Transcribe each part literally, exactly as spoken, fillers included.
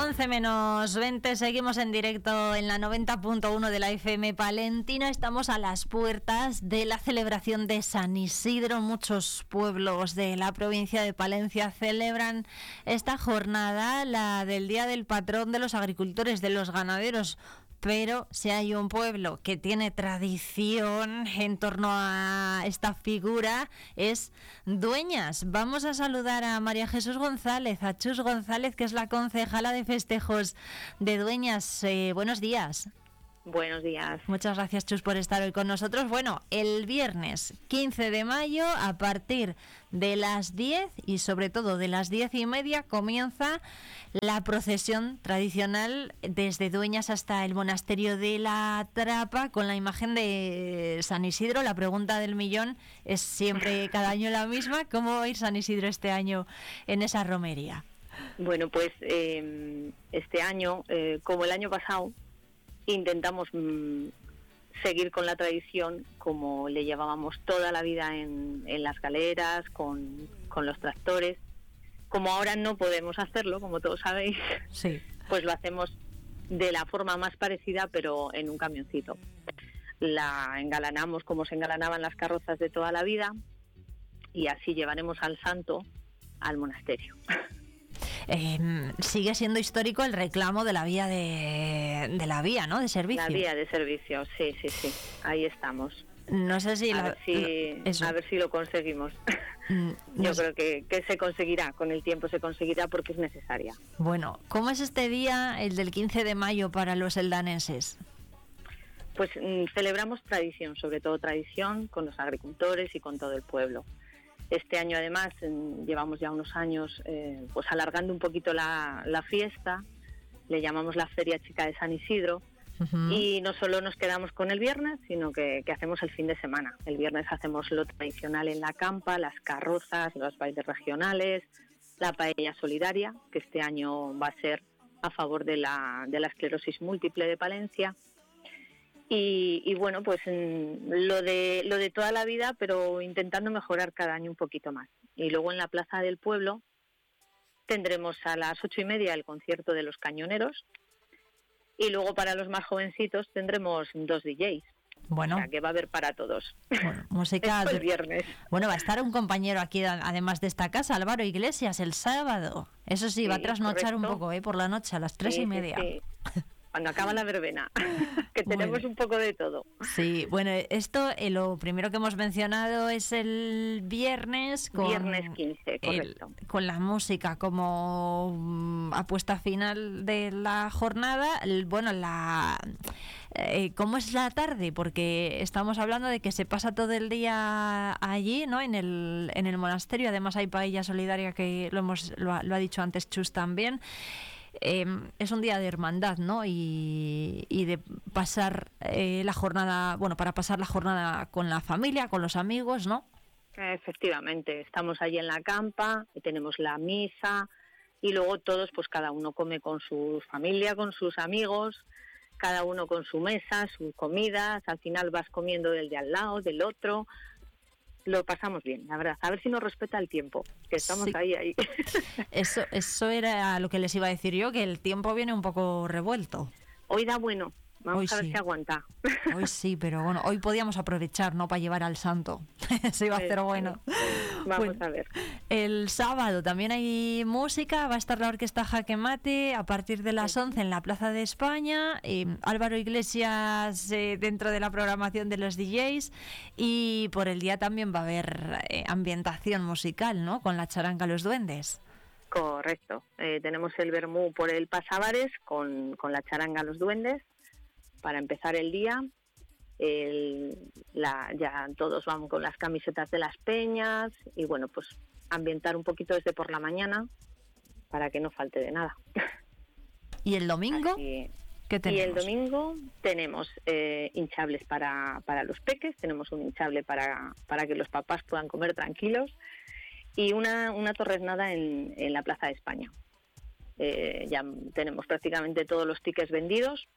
once menos veinte, seguimos en directo en la noventa punto uno de la F M Palentina. Estamos a las puertas de la celebración de San Isidro. Muchos pueblos de la provincia de Palencia celebran esta jornada, la del Día del Patrón de los Agricultores, de los Ganaderos. Pero si hay un pueblo que tiene tradición en torno a esta figura, es Dueñas. Vamos a saludar a María Jesús González, a Chus González, que es la concejala de festejos de Dueñas. Eh, buenos días. Buenos días. Muchas gracias, Chus, por estar hoy con nosotros. Bueno, el viernes quince de mayo, a partir de las diez y sobre todo de las diez y media, comienza la procesión tradicional desde Dueñas hasta el monasterio de la Trapa con la imagen de San Isidro. La pregunta del millón es siempre cada año la misma: ¿cómo va a ir San Isidro este año en esa romería? Bueno, pues eh, este año, eh, como el año pasado, intentamos mmm, seguir con la tradición como le llevábamos toda la vida en, en las galeras, con, con los tractores. Como ahora no podemos hacerlo, como todos sabéis, sí, pues lo hacemos de la forma más parecida, pero en un camioncito. La engalanamos como se engalanaban las carrozas de toda la vida y así llevaremos al santo al monasterio. Eh, sigue siendo histórico el reclamo de la vía de, de la vía, ¿no? De servicio. La vía de servicio, sí, sí, sí. Ahí estamos. No sé si... A, la, ver, si eso. a ver si lo conseguimos. Mm, Yo no creo que, que se conseguirá, con el tiempo se conseguirá porque es necesaria. Bueno, ¿cómo es este día, el del quince de mayo, para los eldanenses? Pues mm, celebramos tradición, sobre todo tradición con los agricultores y con todo el pueblo. Este año además llevamos ya unos años eh, pues alargando un poquito la, la fiesta, le llamamos la Feria Chica de San Isidro, uh-huh. Y no solo nos quedamos con el viernes, sino que, que hacemos el fin de semana. El viernes hacemos lo tradicional en la campa, las carrozas, los bailes regionales, la paella solidaria, que este año va a ser a favor de la, de la esclerosis múltiple de Palencia. Y, y bueno, pues lo de lo de toda la vida, pero intentando mejorar cada año un poquito más. Y luego en la Plaza del Pueblo tendremos a las ocho y media el concierto de los Cañoneros y luego para los más jovencitos tendremos dos D Js. Bueno, o sea, que va a haber para todos. Bueno, música el viernes. Bueno, va a estar un compañero aquí, además de esta casa, Álvaro Iglesias, el sábado. Eso sí, sí, va a trasnochar correcto. Un poco, ¿eh? Por la noche, a las tres sí, y media. Sí, sí. Cuando acaba la verbena, que tenemos bueno, un poco de todo. Sí, bueno, esto eh, lo primero que hemos mencionado es el viernes. Con viernes quince, correcto. El, con la música como um, apuesta final de la jornada. El, bueno, la eh, ¿cómo es la tarde? Porque estamos hablando de que se pasa todo el día allí, ¿no? En el, en el monasterio. Además hay paella solidaria, que lo, hemos, lo, ha, lo ha dicho antes Chus también. Eh, es un día de hermandad, ¿no? Y, y de pasar eh, la jornada, bueno, para pasar la jornada con la familia, con los amigos, ¿no? Efectivamente, estamos allí en la campa, y tenemos la misa y luego todos, pues cada uno come con su familia, con sus amigos, cada uno con su mesa, sus comidas, al final vas comiendo del de al lado, del otro. Lo pasamos bien, la verdad. A ver si nos respeta el tiempo, que estamos sí. ahí, ahí. Eso, eso era lo que les iba a decir yo, que el tiempo viene un poco revuelto. Hoy da bueno, vamos hoy a ver sí. si aguanta. Hoy sí, pero bueno, hoy podíamos aprovechar, ¿no? Para llevar al santo. Se iba a hacer bueno. Vamos bueno, a ver. El sábado también hay música, va a estar la orquesta Jaque Mate a partir de las once en la Plaza de España. Eh, Álvaro Iglesias eh, dentro de la programación de los D Js, y por el día también va a haber eh, ambientación musical, ¿no? Con la charanga Los Duendes. Correcto. Eh, tenemos el vermú por el Pasabares con, con la charanga Los Duendes para empezar el día. El, la, ya todos vamos con las camisetas de las peñas y bueno, pues ambientar un poquito desde por la mañana para que no falte de nada. ¿Y el domingo? Así, ¿qué tenemos? Y el domingo tenemos eh, hinchables para, para los peques, tenemos un hinchable para, para que los papás puedan comer tranquilos y una, una torresnada en, en la Plaza de España. Eh, ya tenemos prácticamente todos los tickets vendidos.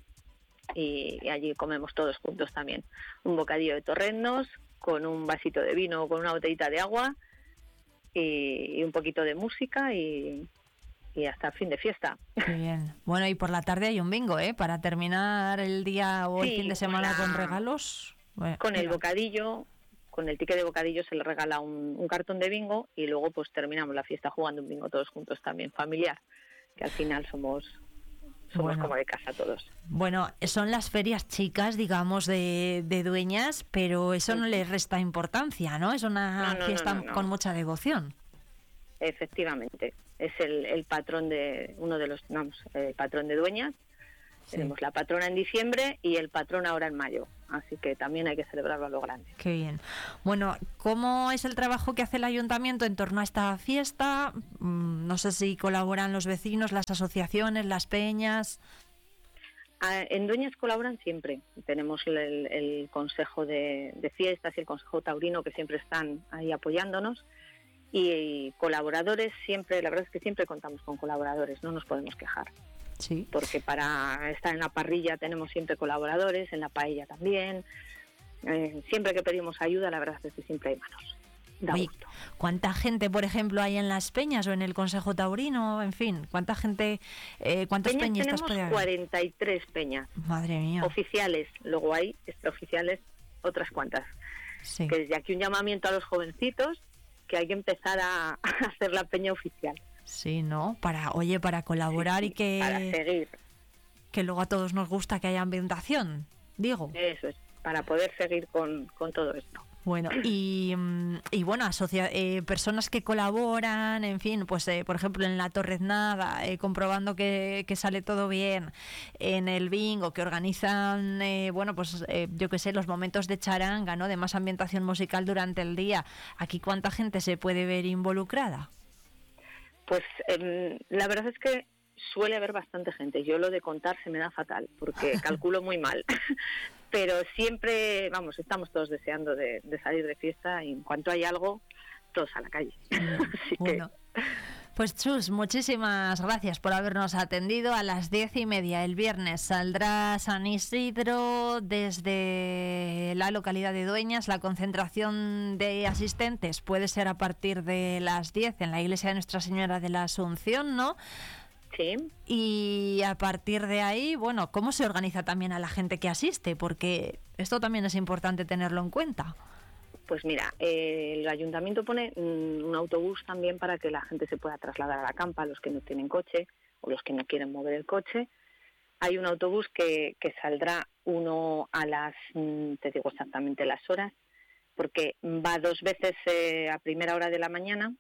Y, y allí comemos todos juntos también. Un bocadillo de torreznos con un vasito de vino o con una botellita de agua y, y un poquito de música y, y hasta el fin de fiesta. Qué bien. Bueno, y por la tarde hay un bingo, ¿eh? Para terminar el día o Sí, el fin de semana con, la, con regalos. Bueno, con el mira. bocadillo, con el ticket de bocadillo se le regala un, un cartón de bingo y luego pues terminamos la fiesta jugando un bingo todos juntos también, familiar, que al final somos... Somos Bueno. como de casa todos. Bueno, son las ferias chicas, digamos, de, de Dueñas, pero eso no les resta importancia, ¿no? Es una no, no, fiesta no, no, no. con mucha devoción. Efectivamente, es el, el patrón de, uno de los, vamos, el patrón de Dueñas. Sí. Tenemos la patrona en diciembre y el patrón ahora en mayo, así que también hay que celebrarlo a lo grande. Qué bien. Bueno, ¿cómo es el trabajo que hace el ayuntamiento en torno a esta fiesta? No sé si colaboran los vecinos, las asociaciones, las peñas. En Dueñas colaboran siempre. Tenemos el, el consejo de, de fiestas y el consejo taurino que siempre están ahí apoyándonos. Y colaboradores siempre, la verdad es que siempre contamos con colaboradores, no nos podemos quejar. Sí. Porque para estar en la parrilla tenemos siempre colaboradores, en la paella también. Eh, siempre que pedimos ayuda, la verdad es que siempre hay manos. Da Oye, gusto. ¿cuánta gente, por ejemplo, hay en las peñas o en el Consejo Taurino? En fin, ¿cuánta gente, eh, cuántos Peñas peñistas puede tenemos haber? cuarenta y tres peñas. Madre mía. Oficiales, luego hay extraoficiales otras cuantas. Sí. Que desde aquí un llamamiento a los jovencitos que hay que empezar a, a hacer la peña oficial. Sí, ¿no? Para, oye, para colaborar sí, y que... Para seguir. Que luego a todos nos gusta que haya ambientación, digo. Eso es, para poder seguir con, con todo esto. Bueno, y, y bueno, asocia, eh, personas que colaboran, en fin, pues eh, por ejemplo en la Torreznada, eh, comprobando que, que sale todo bien, en el bingo, que organizan, eh, bueno, pues eh, yo qué sé, los momentos de charanga, ¿no? De más ambientación musical durante el día. ¿Aquí cuánta gente se puede ver involucrada? Pues eh, la verdad es que suele haber bastante gente. Yo lo de contar se me da fatal, porque calculo muy mal. Pero siempre, vamos, estamos todos deseando de, de salir de fiesta y en cuanto hay algo, todos a la calle. Así bueno, que... pues Chus, muchísimas gracias por habernos atendido. A las diez y media el viernes saldrá San Isidro desde la localidad de Dueñas. La concentración de asistentes puede ser a partir de las diez en la iglesia de Nuestra Señora de la Asunción, ¿no? Sí. Y a partir de ahí, bueno, ¿cómo se organiza también a la gente que asiste? Porque esto también es importante tenerlo en cuenta. Pues mira, eh, el ayuntamiento pone mm, un autobús también para que la gente se pueda trasladar a la campa, los que no tienen coche o los que no quieren mover el coche. Hay un autobús que, que saldrá uno a las, mm, te digo exactamente las horas, porque va dos veces eh, a primera hora de la mañana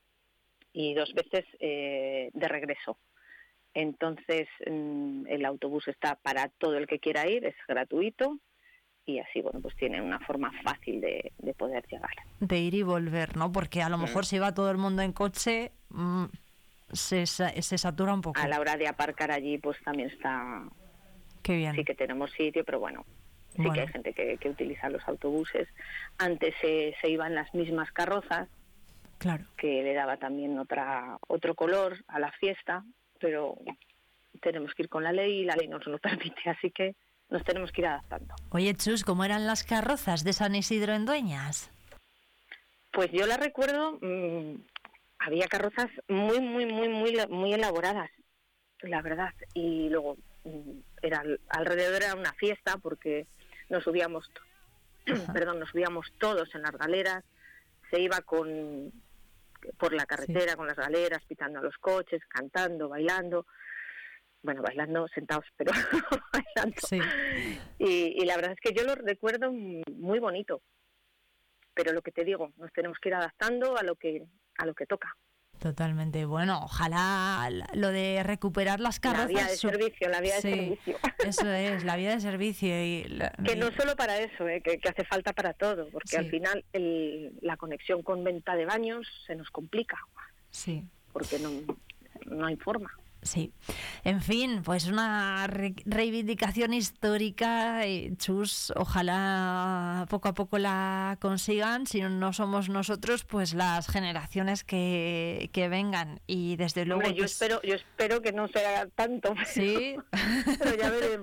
y dos veces eh, de regreso. Entonces el autobús está para todo el que quiera ir, es gratuito y así, bueno, pues tiene una forma fácil de, de poder llegar. De ir y volver, ¿no? Porque a lo mejor mm. si va todo el mundo en coche mmm, se, se satura un poco. A la hora de aparcar allí pues también está... Qué bien. Sí que tenemos sitio, pero bueno, sí bueno. que hay gente que, que utiliza los autobuses. Antes se, se iban las mismas carrozas, claro, que le daba también otra otro color a la fiesta, pero tenemos que ir con la ley y la ley nos lo permite, así que nos tenemos que ir adaptando. Oye, Chus, ¿cómo eran las carrozas de San Isidro en Dueñas? Pues yo la recuerdo, mmm, había carrozas muy, muy, muy, muy, muy elaboradas, la verdad, y luego mmm, era alrededor era una fiesta porque nos subíamos, perdón, nos subíamos todos en las galeras, se iba con por la carretera, sí, con las galeras, pitando a los coches, cantando, bailando, bueno, bailando sentados, pero bailando. Sí. Y, y la verdad es que yo lo recuerdo muy bonito, pero lo que te digo, nos tenemos que ir adaptando a lo que a lo que toca. Totalmente. Bueno, ojalá lo de recuperar las carrozas... La vía de servicio, la vía sí, de servicio. Eso es, la vía de servicio. Y la... Que no solo para eso, eh, que, que hace falta para todo, porque sí, al final el, la conexión con venta de baños se nos complica. Sí. Porque no, no hay forma. Sí, en fin, pues una re- reivindicación histórica, eh, Chus, ojalá poco a poco la consigan, si no somos nosotros, pues las generaciones que, que vengan, y desde luego... Hombre, yo, pues... espero, yo espero que no sea tanto, pero, sí, pero ya veremos.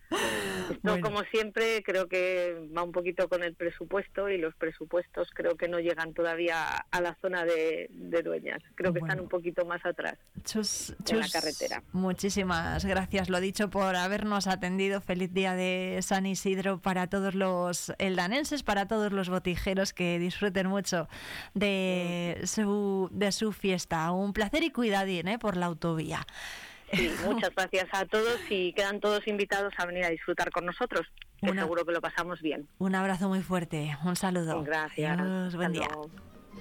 Esto, Bueno. como siempre, creo que va un poquito con el presupuesto, y los presupuestos creo que no llegan todavía a la zona de, de Dueñas. Creo que Bueno. están un poquito más atrás Chus, de la chus, carretera. muchísimas gracias, lo dicho, por habernos atendido. Feliz día de San Isidro para todos los eldanenses, para todos los botijeros, que disfruten mucho de su, de su fiesta. Un placer y cuidadín, ¿eh? Por la autovía. Sí, muchas gracias a todos, y quedan todos invitados a venir a disfrutar con nosotros, que Una- seguro que lo pasamos bien. Un abrazo muy fuerte, un saludo. Gracias. Adiós, buen Hasta día. luego.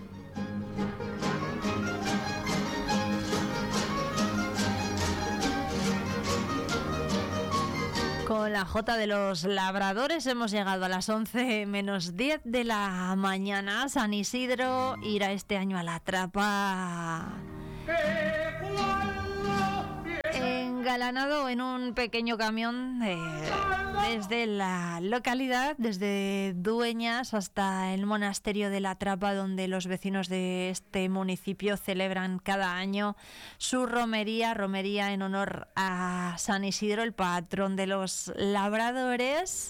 Con la Jota de los Labradores hemos llegado a las once menos diez de la mañana. San Isidro irá este año a la Trapa engalanado en un pequeño camión eh, desde la localidad, desde Dueñas hasta el monasterio de la Trapa, donde los vecinos de este municipio celebran cada año su romería, romería en honor a San Isidro, el patrón de los labradores.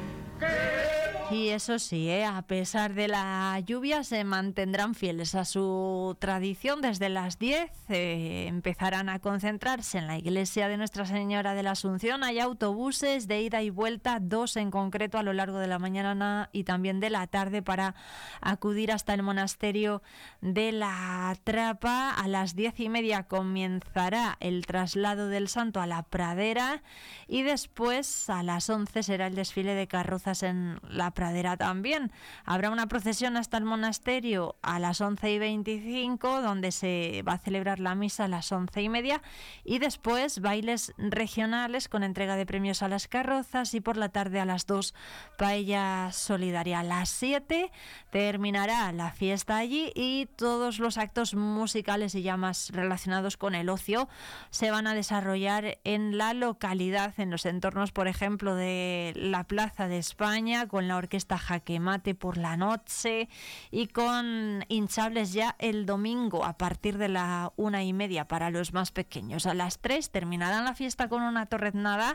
Y eso sí, ¿eh? A pesar de la lluvia, se mantendrán fieles a su tradición. Desde las diez eh, empezarán a concentrarse en la iglesia de Nuestra Señora de la Asunción. Hay autobuses de ida y vuelta, dos en concreto a lo largo de la mañana y también de la tarde, para acudir hasta el monasterio de la Trapa. A las diez y media comenzará el traslado del santo a la pradera, y después a las once será el desfile de carrozas en la pradera también. Habrá una procesión hasta el monasterio a las once y veinticinco, donde se va a celebrar la misa a las once y media, y después bailes regionales con entrega de premios a las carrozas, y por la tarde a las dos paella solidaria. A las siete terminará la fiesta allí, y todos los actos musicales y ya más relacionados con el ocio se van a desarrollar en la localidad, en los entornos, por ejemplo, de la Plaza de España, con la orquesta Jaque Mate por la noche, y con hinchables ya el domingo a partir de la una y media para los más pequeños. A las tres terminarán la fiesta con una torreznada.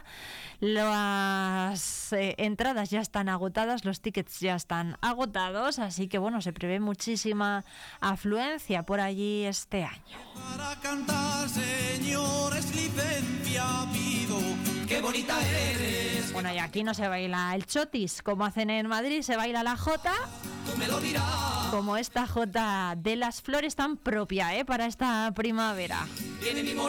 Las eh, entradas ya están agotadas, los tickets ya están agotados, así que bueno, se prevé muchísima afluencia por allí este año. Para cantar, señores, licencia pido, qué bonita eres. Bueno, y aquí no se baila el chotis como hacen en Madrid, se baila la jota, Tú me lo dirás. como esta jota de las flores tan propia, ¿eh? Para esta primavera. Tiene mi